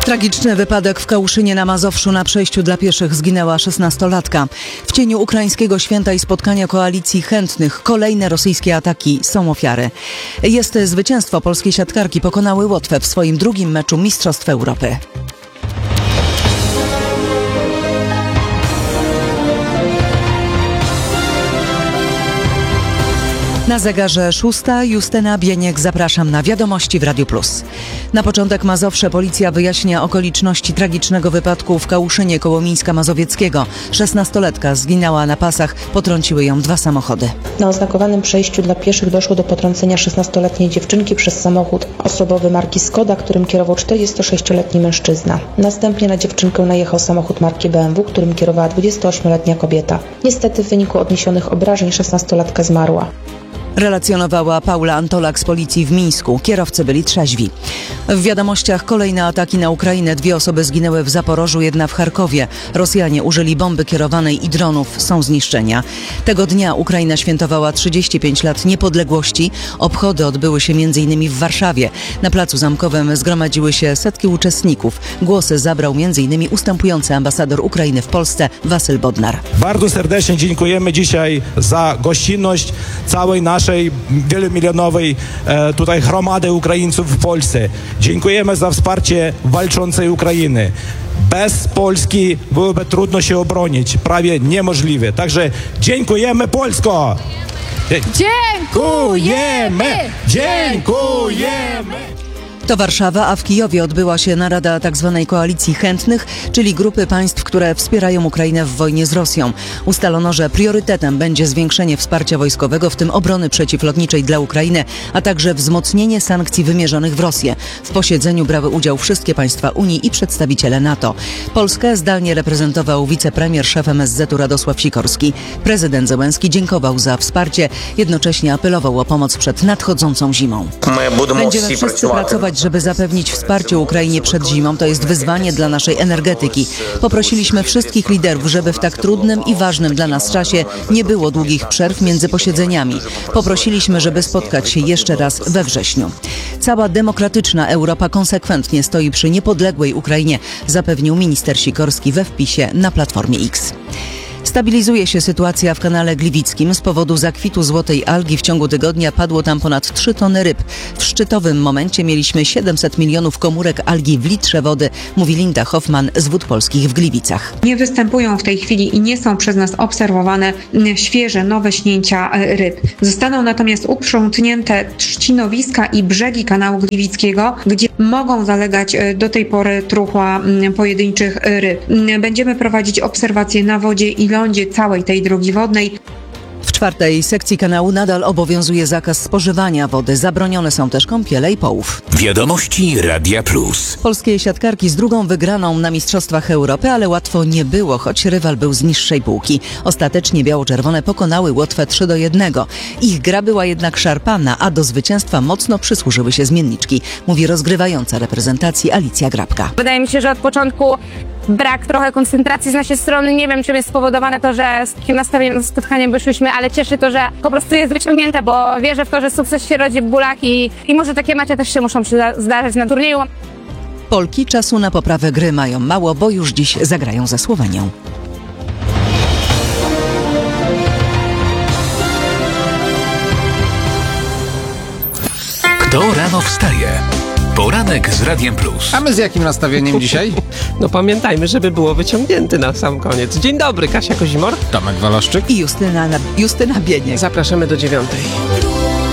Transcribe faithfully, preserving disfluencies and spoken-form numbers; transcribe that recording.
Tragiczny wypadek w Kałuszynie na Mazowszu. Na przejściu dla pieszych zginęła szesnastolatka. W cieniu ukraińskiego święta i spotkania koalicji chętnych kolejne rosyjskie ataki są ofiary. Jest zwycięstwo. Polskie siatkarki pokonały Łotwę w swoim drugim meczu Mistrzostw Europy. Na zegarze szósta. Justyna Bieniek, zapraszam na Wiadomości w Radiu Plus. Na początek Mazowsze. Policja wyjaśnia okoliczności tragicznego wypadku w Kałuszynie koło Mińska Mazowieckiego. szesnastolatka zginęła na pasach, potrąciły ją dwa samochody. Na oznakowanym przejściu dla pieszych doszło do potrącenia szesnastoletniej dziewczynki przez samochód osobowy marki Skoda, którym kierował czterdziestosześcioletni mężczyzna. Następnie na dziewczynkę najechał samochód marki B M W, którym kierowała dwudziestoośmioletnia kobieta. Niestety w wyniku odniesionych obrażeń szesnastolatka zmarła. Relacjonowała Paula Antolak z policji w Mińsku. Kierowcy byli trzeźwi. W wiadomościach kolejne ataki na Ukrainę. Dwie osoby zginęły w Zaporożu, jedna w Charkowie. Rosjanie użyli bomby kierowanej i dronów. Są zniszczenia. Tego dnia Ukraina świętowała trzydzieści pięć lat niepodległości. Obchody odbyły się między innymi w Warszawie. Na Placu Zamkowym zgromadziły się setki uczestników. Głosy zabrał między innymi ustępujący ambasador Ukrainy w Polsce Wasyl Bodnar. Bardzo serdecznie dziękujemy dzisiaj za gościnność całej naszej wielomilionowej e, tutaj gromady Ukraińców w Polsce. Dziękujemy za wsparcie walczącej Ukrainy. Bez Polski byłoby trudno się obronić, prawie niemożliwe. Także dziękujemy, Polsko! Dziękujemy! Dziękujemy! To Warszawa, a w Kijowie odbyła się narada tzw. koalicji chętnych, czyli grupy państw, które wspierają Ukrainę w wojnie z Rosją. Ustalono, że priorytetem będzie zwiększenie wsparcia wojskowego, w tym obrony przeciwlotniczej dla Ukrainy, a także wzmocnienie sankcji wymierzonych w Rosję. W posiedzeniu brały udział wszystkie państwa Unii i przedstawiciele NATO. Polskę zdalnie reprezentował wicepremier, szef M S Z-u Radosław Sikorski. Prezydent Zełenski dziękował za wsparcie, jednocześnie apelował o pomoc przed nadchodzącą zimą. Będziemy wszyscy pracować, żeby zapewnić wsparcie Ukrainie przed zimą. To jest wyzwanie dla naszej energetyki. Poprosiliśmy wszystkich liderów, żeby w tak trudnym i ważnym dla nas czasie nie było długich przerw między posiedzeniami. Poprosiliśmy, żeby spotkać się jeszcze raz we wrześniu. Cała demokratyczna Europa konsekwentnie stoi przy niepodległej Ukrainie, zapewnił minister Sikorski we wpisie na Platformie X. Stabilizuje się sytuacja w kanale Gliwickim. Z powodu zakwitu złotej algi w ciągu tygodnia padło tam ponad trzy tony ryb. W szczytowym momencie mieliśmy siedemset milionów komórek algi w litrze wody, mówi Linda Hoffman z Wód Polskich w Gliwicach. Nie występują w tej chwili i nie są przez nas obserwowane świeże, nowe śnięcia ryb. Zostaną natomiast uprzątnięte trzcinowiska i brzegi kanału Gliwickiego, gdzie mogą zalegać do tej pory truchła pojedynczych ryb. Będziemy prowadzić obserwacje na wodzie i lądzie całej tej drogi wodnej. W czwartej sekcji kanału nadal obowiązuje zakaz spożywania wody. Zabronione są też kąpiele i połów. Wiadomości Radia Plus. Polskie siatkarki z drugą wygraną na Mistrzostwach Europy, ale łatwo nie było, choć rywal był z niższej półki. Ostatecznie biało-czerwone pokonały Łotwę trzy do jednego. Ich gra była jednak szarpana, a do zwycięstwa mocno przysłużyły się zmienniczki, mówi rozgrywająca reprezentacji Alicja Grabka. Wydaje mi się, że od początku brak trochę koncentracji z naszej strony. Nie wiem, czym jest spowodowane to, że z takim nastawieniem, z spotkaniem wyszliśmy, ale cieszy to, że po prostu jest wyciągnięte, bo wierzę w to, że sukces się rodzi w bólach i, i może takie mecze też się muszą zdarzać na turnieju. Polki czasu na poprawę gry mają mało, bo już dziś zagrają ze Słowenią. Kto rano wstaje? Poranek z Radiem Plus. A my z jakim nastawieniem dzisiaj? No pamiętajmy, żeby było wyciągnięte na sam koniec. Dzień dobry, Kasia Kozimor. Tomek Walaszczyk I Justyna, Justyna Bieniek. Zapraszamy do dziewiątej.